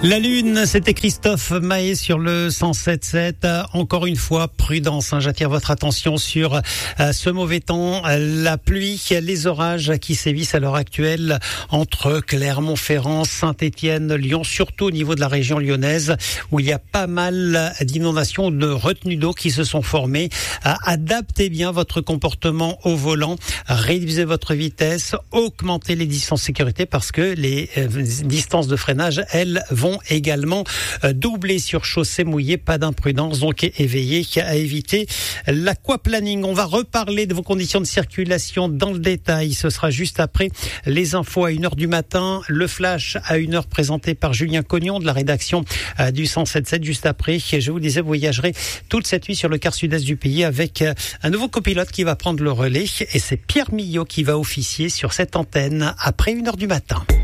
La Lune, c'était Christophe Mahé sur le 107.7. Encore une fois, prudence. J'attire votre attention sur ce mauvais temps, la pluie, les orages qui sévissent à l'heure actuelle entre Clermont-Ferrand, Saint-Étienne, Lyon, surtout au niveau de la région lyonnaise, où il y a pas mal d'inondations, de retenues d'eau qui se sont formées. Adaptez bien votre comportement au volant, réduisez votre vitesse, augmentez les distances de sécurité parce que les distances de freinage, elles, vont également doubler sur chaussée mouillée. Pas d'imprudence, donc éveillé à éviter l'aquaplaning. On va reparler de vos conditions de circulation dans le détail. Ce sera juste après les infos à 1h du matin. Le flash à 1h présenté par Julien Cognon de la rédaction du 107.7. Juste après, je vous disais, vous voyagerez toute cette nuit sur le quart sud-est du pays avec un nouveau copilote qui va prendre le relais. Et c'est Pierre Millot qui va officier sur cette antenne après 1h du matin.